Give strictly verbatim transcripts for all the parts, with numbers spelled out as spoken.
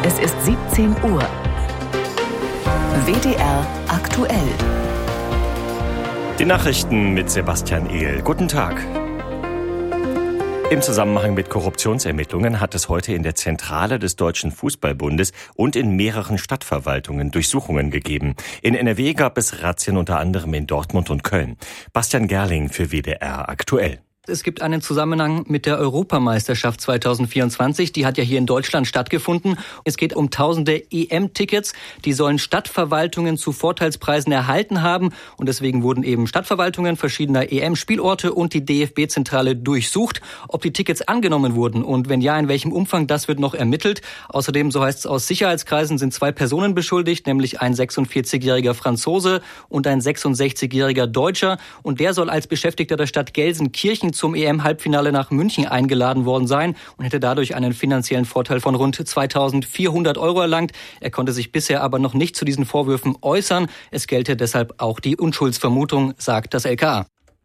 Es ist siebzehn Uhr. W D R aktuell. Die Nachrichten mit Sebastian Ehl. Guten Tag. Im Zusammenhang mit Korruptionsermittlungen hat es heute in der Zentrale des Deutschen Fußballbundes und in mehreren Stadtverwaltungen Durchsuchungen gegeben. In N R W gab es Razzien unter anderem in Dortmund und Köln. Bastian Gerling für W D R aktuell. Es gibt einen Zusammenhang mit der Europameisterschaft zweitausendvierundzwanzig. Die hat ja hier in Deutschland stattgefunden. Es geht um tausende E M-Tickets. Die sollen Stadtverwaltungen zu Vorteilspreisen erhalten haben. Und deswegen wurden eben Stadtverwaltungen verschiedener E M-Spielorte und die D F B-Zentrale durchsucht, ob die Tickets angenommen wurden. Und wenn ja, in welchem Umfang, das wird noch ermittelt. Außerdem, so heißt es aus Sicherheitskreisen, sind zwei Personen beschuldigt, nämlich ein sechsundvierzigjähriger Franzose und ein sechsundsechzigjähriger Deutscher. Und der soll als Beschäftigter der Stadt Gelsenkirchen zum E M-Halbfinale nach München eingeladen worden sein und hätte dadurch einen finanziellen Vorteil von rund zweitausendvierhundert Euro erlangt. Er konnte sich bisher aber noch nicht zu diesen Vorwürfen äußern. Es gelte deshalb auch die Unschuldsvermutung, sagt das L K A.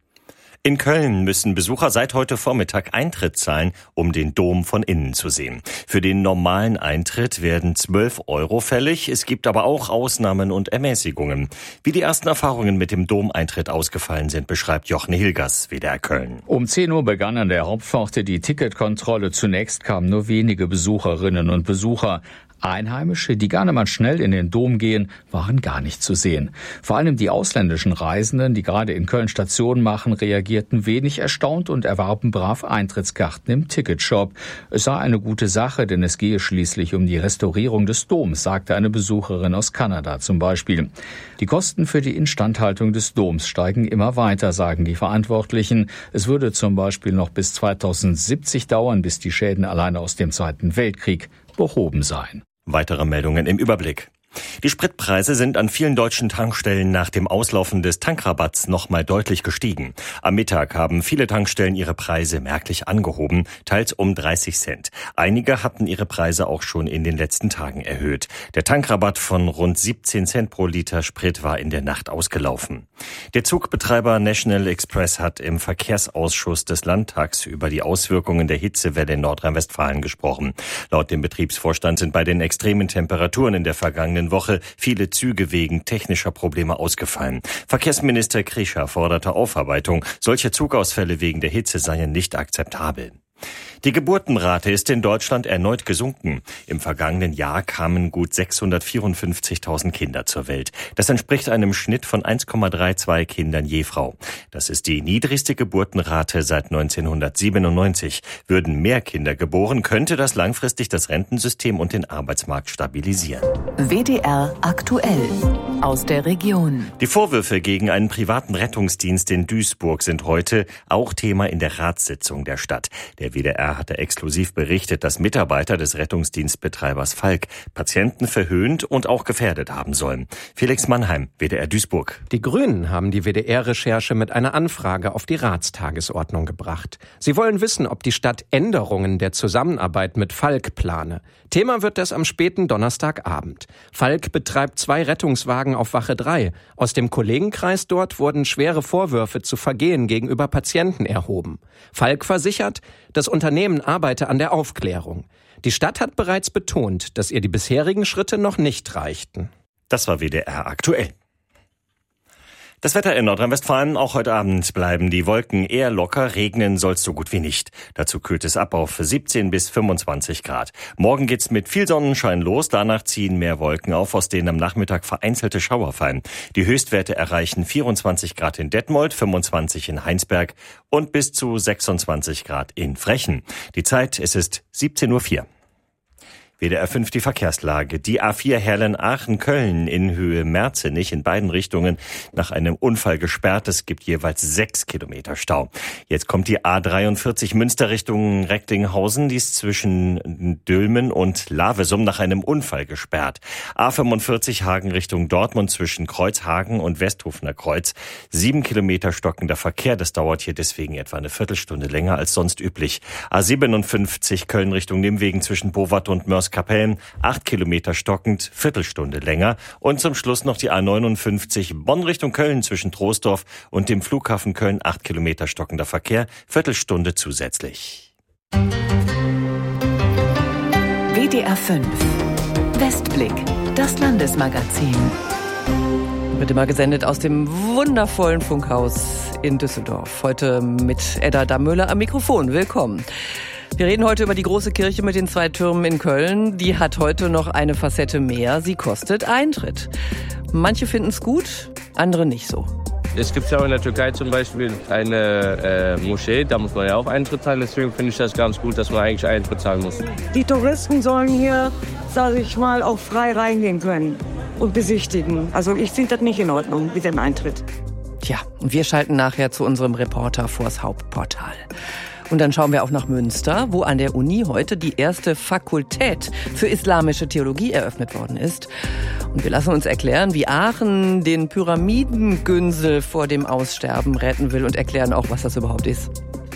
In Köln müssen Besucher seit heute Vormittag Eintritt zahlen, um den Dom von innen zu sehen. Für den normalen Eintritt werden zwölf Euro fällig. Es gibt aber auch Ausnahmen und Ermäßigungen. Wie die ersten Erfahrungen mit dem Domeintritt ausgefallen sind, beschreibt Jochen Hilgers, W D R Köln. Um zehn Uhr begann an der Hauptpforte die Ticketkontrolle. Zunächst kamen nur wenige Besucherinnen und Besucher. Einheimische, die gerne mal schnell in den Dom gehen, waren gar nicht zu sehen. Vor allem die ausländischen Reisenden, die gerade in Köln Station machen, reagierten wenig erstaunt und erwarben brav Eintrittskarten im Ticketshop. Es sei eine gute Sache, denn es gehe schließlich um die Restaurierung des Doms, sagte eine Besucherin aus Kanada zum Beispiel. Die Kosten für die Instandhaltung des Doms steigen immer weiter, sagen die Verantwortlichen. Es würde zum Beispiel noch bis zweitausendsiebzig dauern, bis die Schäden alleine aus dem Zweiten Weltkrieg behoben seien. Weitere Meldungen im Überblick. Die Spritpreise sind an vielen deutschen Tankstellen nach dem Auslaufen des Tankrabatts noch mal deutlich gestiegen. Am Mittag haben viele Tankstellen ihre Preise merklich angehoben, teils um dreißig Cent. Einige hatten ihre Preise auch schon in den letzten Tagen erhöht. Der Tankrabatt von rund siebzehn Cent pro Liter Sprit war in der Nacht ausgelaufen. Der Zugbetreiber National Express hat im Verkehrsausschuss des Landtags über die Auswirkungen der Hitzewelle in Nordrhein-Westfalen gesprochen. Laut dem Betriebsvorstand sind bei den extremen Temperaturen in der vergangenen Woche viele Züge wegen technischer Probleme ausgefallen. Verkehrsminister Krischer forderte Aufarbeitung. Solche Zugausfälle wegen der Hitze seien nicht akzeptabel. Die Geburtenrate ist in Deutschland erneut gesunken. Im vergangenen Jahr kamen gut sechshundertvierundfünfzigtausend Kinder zur Welt. Das entspricht einem Schnitt von eins Komma zweiunddreißig Kindern je Frau. Das ist die niedrigste Geburtenrate seit neunzehnhundertsiebenundneunzig. Würden mehr Kinder geboren, könnte das langfristig das Rentensystem und den Arbeitsmarkt stabilisieren. W D R aktuell aus der Region. Die Vorwürfe gegen einen privaten Rettungsdienst in Duisburg sind heute auch Thema in der Ratssitzung der Stadt. Der W D R hatte exklusiv berichtet, dass Mitarbeiter des Rettungsdienstbetreibers Falk Patienten verhöhnt und auch gefährdet haben sollen. Felix Mannheim, W D R Duisburg. Die Grünen haben die W D R-Recherche mit einer Anfrage auf die Ratstagesordnung gebracht. Sie wollen wissen, ob die Stadt Änderungen der Zusammenarbeit mit Falk plane. Thema wird das am späten Donnerstagabend. Falk betreibt zwei Rettungswagen auf Wache drei. Aus dem Kollegenkreis dort wurden schwere Vorwürfe zu Vergehen gegenüber Patienten erhoben. Falk versichert, das Unternehmen arbeite an der Aufklärung. Die Stadt hat bereits betont, dass ihr die bisherigen Schritte noch nicht reichten. Das war W D R aktuell. Das Wetter in Nordrhein-Westfalen, auch heute Abend bleiben die Wolken eher locker, regnen soll es so gut wie nicht. Dazu kühlt es ab auf siebzehn bis fünfundzwanzig Grad. Morgen geht's mit viel Sonnenschein los, danach ziehen mehr Wolken auf, aus denen am Nachmittag vereinzelte Schauer fallen. Die Höchstwerte erreichen vierundzwanzig Grad in Detmold, fünfundzwanzig in Heinsberg und bis zu sechsundzwanzig Grad in Frechen. Die Zeit, es ist siebzehn Uhr vier. W D R fünf die Verkehrslage. Die A vier Herlen-Aachen-Köln in Höhe Merzenich in beiden Richtungen nach einem Unfall gesperrt. Es gibt jeweils sechs Kilometer Stau. Jetzt kommt die A dreiundvierzig Münster Richtung Recklinghausen. Die ist zwischen Dülmen und Lavesum nach einem Unfall gesperrt. A fünfundvierzig Hagen Richtung Dortmund zwischen Kreuzhagen und Westhofener Kreuz. Sieben Kilometer stockender Verkehr. Das dauert hier deswegen etwa eine Viertelstunde länger als sonst üblich. A siebenundfünfzig Köln Richtung Nimwegen zwischen Bowat und Mörs Kapellen, acht Kilometer stockend, Viertelstunde länger. Und zum Schluss noch die A neunundfünfzig Bonn Richtung Köln zwischen Troisdorf und dem Flughafen Köln, acht Kilometer stockender Verkehr, Viertelstunde zusätzlich. W D R fünf Westblick, das Landesmagazin. Wird immer gesendet aus dem wundervollen Funkhaus in Düsseldorf. Heute mit Edda Dammöller am Mikrofon. Willkommen. Wir reden heute über die große Kirche mit den zwei Türmen in Köln. Die hat heute noch eine Facette mehr. Sie kostet Eintritt. Manche finden es gut, andere nicht so. Es gibt ja auch in der Türkei zum Beispiel eine äh, Moschee, da muss man ja auch Eintritt zahlen. Deswegen finde ich das ganz gut, dass man eigentlich Eintritt zahlen muss. Die Touristen sollen hier, sage ich mal, auch frei reingehen können und besichtigen. Also ich finde das nicht in Ordnung mit dem Eintritt. Tja, und wir schalten nachher zu unserem Reporter vors Hauptportal. Und dann schauen wir auch nach Münster, wo an der Uni heute die erste Fakultät für islamische Theologie eröffnet worden ist. Und wir lassen uns erklären, wie Aachen den Pyramidengünsel vor dem Aussterben retten will und erklären auch, was das überhaupt ist.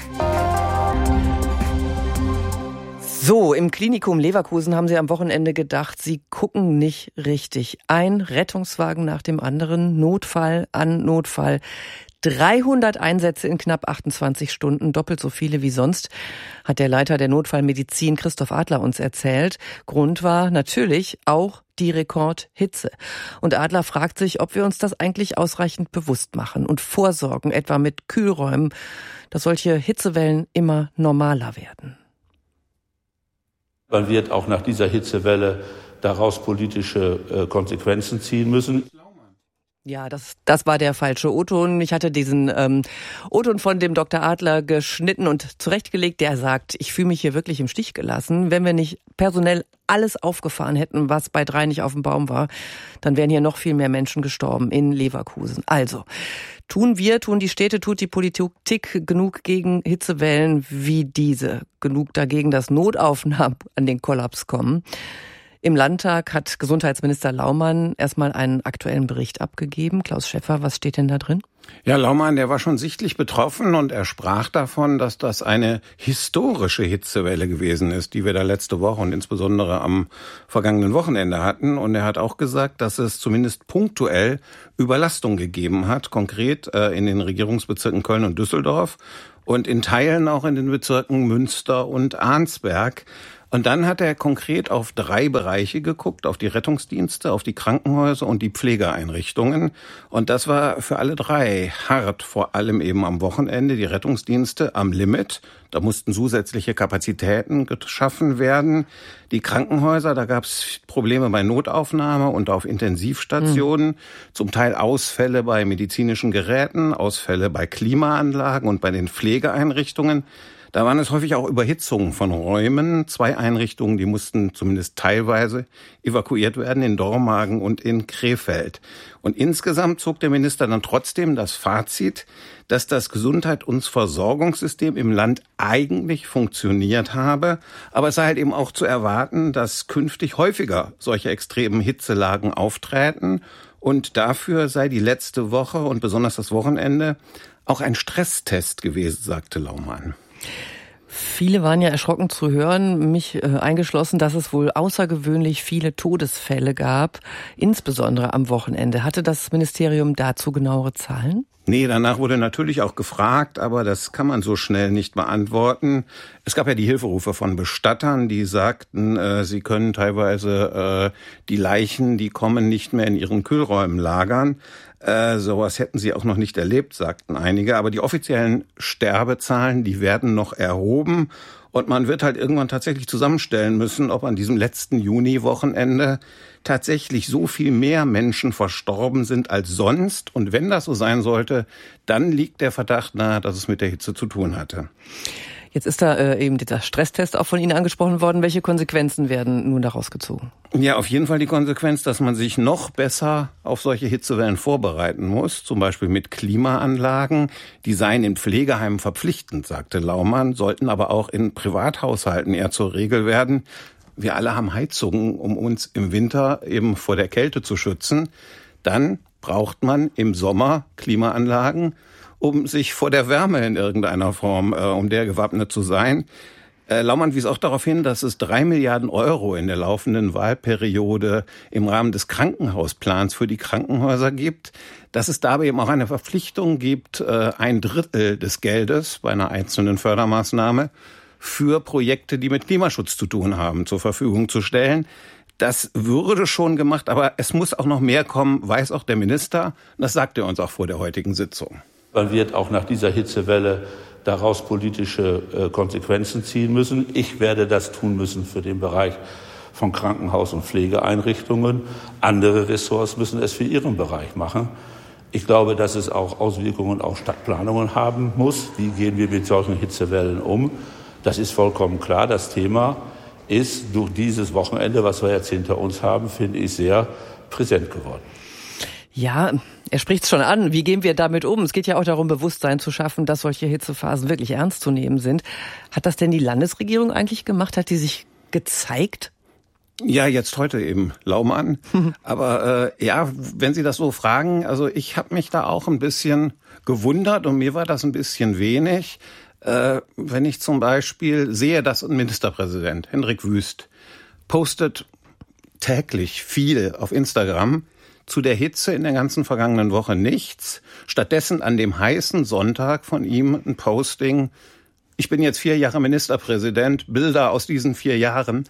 So, im Klinikum Leverkusen haben sie am Wochenende gedacht, sie gucken nicht richtig. Ein Rettungswagen nach dem anderen, Notfall an Notfall. dreihundert Einsätze in knapp achtundzwanzig Stunden, doppelt so viele wie sonst, hat der Leiter der Notfallmedizin Christoph Adler uns erzählt. Grund war natürlich auch die Rekordhitze. Und Adler fragt sich, ob wir uns das eigentlich ausreichend bewusst machen und vorsorgen, etwa mit Kühlräumen, dass solche Hitzewellen immer normaler werden. Man wird auch nach dieser Hitzewelle daraus politische äh, Konsequenzen ziehen müssen. Ja, das, das war der falsche O-Ton. Ich hatte diesen ähm, O-Ton von dem Doktor Adler geschnitten und zurechtgelegt. Der sagt, ich fühle mich hier wirklich im Stich gelassen. Wenn wir nicht personell alles aufgefahren hätten, was bei drei nicht auf dem Baum war, dann wären hier noch viel mehr Menschen gestorben in Leverkusen. Also, tun wir, tun die Städte, tut die Politik genug gegen Hitzewellen wie diese? Genug dagegen, dass Notaufnahmen an den Kollaps kommen? Im Landtag hat Gesundheitsminister Laumann erstmal einen aktuellen Bericht abgegeben. Klaus Schäffer, was steht denn da drin? Ja, Laumann, der war schon sichtlich betroffen und er sprach davon, dass das eine historische Hitzewelle gewesen ist, die wir da letzte Woche und insbesondere am vergangenen Wochenende hatten. Und er hat auch gesagt, dass es zumindest punktuell Überlastung gegeben hat, konkret äh, in den Regierungsbezirken Köln und Düsseldorf und in Teilen auch in den Bezirken Münster und Arnsberg. Und dann hat er konkret auf drei Bereiche geguckt, auf die Rettungsdienste, auf die Krankenhäuser und die Pflegeeinrichtungen. Und das war für alle drei hart, vor allem eben am Wochenende. Die Rettungsdienste am Limit, da mussten zusätzliche Kapazitäten geschaffen werden. Die Krankenhäuser, da gab es Probleme bei Notaufnahme und auf Intensivstationen, mhm. zum Teil Ausfälle bei medizinischen Geräten, Ausfälle bei Klimaanlagen und bei den Pflegeeinrichtungen. Da waren es häufig auch Überhitzungen von Räumen. Zwei Einrichtungen, die mussten zumindest teilweise evakuiert werden, in Dormagen und in Krefeld. Und insgesamt zog der Minister dann trotzdem das Fazit, dass das Gesundheit- und Versorgungssystem im Land eigentlich funktioniert habe. Aber es sei halt eben auch zu erwarten, dass künftig häufiger solche extremen Hitzelagen auftreten. Und dafür sei die letzte Woche und besonders das Wochenende auch ein Stresstest gewesen, sagte Laumann. Viele waren ja erschrocken zu hören, mich äh, eingeschlossen, dass es wohl außergewöhnlich viele Todesfälle gab, insbesondere am Wochenende. Hatte das Ministerium dazu genauere Zahlen? Nee, danach wurde natürlich auch gefragt, aber das kann man so schnell nicht beantworten. Es gab ja die Hilferufe von Bestattern, die sagten, äh, sie können teilweise äh, die Leichen, die kommen, nicht mehr in ihren Kühlräumen lagern. Äh, sowas hätten sie auch noch nicht erlebt, sagten einige. Aber die offiziellen Sterbezahlen, die werden noch erhoben. Und man wird halt irgendwann tatsächlich zusammenstellen müssen, ob an diesem letzten Juni-Wochenende tatsächlich so viel mehr Menschen verstorben sind als sonst. Und wenn das so sein sollte, dann liegt der Verdacht nahe, dass es mit der Hitze zu tun hatte. Jetzt ist da äh, eben dieser Stresstest auch von Ihnen angesprochen worden. Welche Konsequenzen werden nun daraus gezogen? Ja, auf jeden Fall die Konsequenz, dass man sich noch besser auf solche Hitzewellen vorbereiten muss, zum Beispiel mit Klimaanlagen. Die seien in Pflegeheimen verpflichtend, sagte Laumann, sollten aber auch in Privathaushalten eher zur Regel werden. Wir alle haben Heizungen, um uns im Winter eben vor der Kälte zu schützen. Dann braucht man im Sommer Klimaanlagen, um sich vor der Wärme in irgendeiner Form, äh, um der gewappnet zu sein. Äh, Laumann wies auch darauf hin, dass es drei Milliarden Euro in der laufenden Wahlperiode im Rahmen des Krankenhausplans für die Krankenhäuser gibt, dass es dabei eben auch eine Verpflichtung gibt, äh, ein Drittel des Geldes bei einer einzelnen Fördermaßnahme für Projekte, die mit Klimaschutz zu tun haben, zur Verfügung zu stellen. Das würde schon gemacht, aber es muss auch noch mehr kommen, weiß auch der Minister. Das sagt er uns auch vor der heutigen Sitzung. Man wird auch nach dieser Hitzewelle daraus politische äh, Konsequenzen ziehen müssen. Ich werde das tun müssen für den Bereich von Krankenhaus- und Pflegeeinrichtungen. Andere Ressorts müssen es für ihren Bereich machen. Ich glaube, dass es auch Auswirkungen auf Stadtplanungen haben muss. Wie gehen wir mit solchen Hitzewellen um? Das ist vollkommen klar. Das Thema ist durch dieses Wochenende, was wir jetzt hinter uns haben, finde ich, sehr präsent geworden. Ja, er spricht es schon an. Wie gehen wir damit um? Es geht ja auch darum, Bewusstsein zu schaffen, dass solche Hitzephasen wirklich ernst zu nehmen sind. Hat das denn die Landesregierung eigentlich gemacht? Hat die sich gezeigt? Ja, jetzt heute eben Laumann. Aber äh, ja, wenn Sie das so fragen, also ich habe mich da auch ein bisschen gewundert und mir war das ein bisschen wenig. Äh, wenn ich zum Beispiel sehe, dass ein Ministerpräsident, Hendrik Wüst, postet täglich viel auf Instagram, zu der Hitze in der ganzen vergangenen Woche nichts. Stattdessen an dem heißen Sonntag von ihm ein Posting. Ich bin jetzt vier Jahre Ministerpräsident, Bilder aus diesen vier Jahren.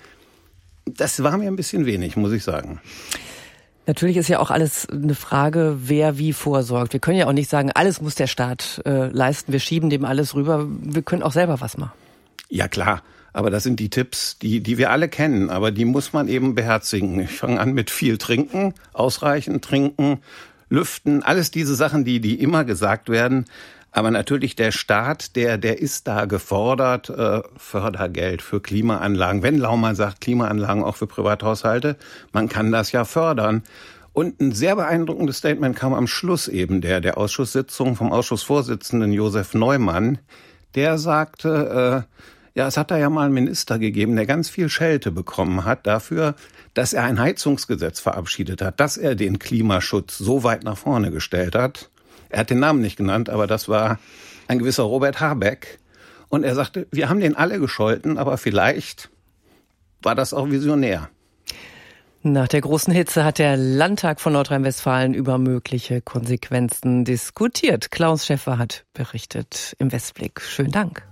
Das war mir ein bisschen wenig, muss ich sagen. Natürlich ist ja auch alles eine Frage, wer wie vorsorgt. Wir können ja auch nicht sagen, alles muss der Staat äh, leisten. Wir schieben dem alles rüber. Wir können auch selber was machen. Ja, klar. Aber das sind die Tipps, die, die wir alle kennen. Aber die muss man eben beherzigen. Ich fange an mit viel trinken, ausreichend trinken, lüften. Alles diese Sachen, die, die immer gesagt werden. Aber natürlich der Staat, der, der ist da gefordert, äh, Fördergeld für Klimaanlagen. Wenn Laumann sagt, Klimaanlagen auch für Privathaushalte, man kann das ja fördern. Und ein sehr beeindruckendes Statement kam am Schluss eben der, der Ausschusssitzung vom Ausschussvorsitzenden Josef Neumann. Der sagte, äh, ja, es hat da ja mal einen Minister gegeben, der ganz viel Schelte bekommen hat dafür, dass er ein Heizungsgesetz verabschiedet hat, dass er den Klimaschutz so weit nach vorne gestellt hat. Er hat den Namen nicht genannt, aber das war ein gewisser Robert Habeck. Und er sagte, wir haben den alle gescholten, aber vielleicht war das auch visionär. Nach der großen Hitze hat der Landtag von Nordrhein-Westfalen über mögliche Konsequenzen diskutiert. Klaus Schäffer hat berichtet im Westblick. Schönen Dank.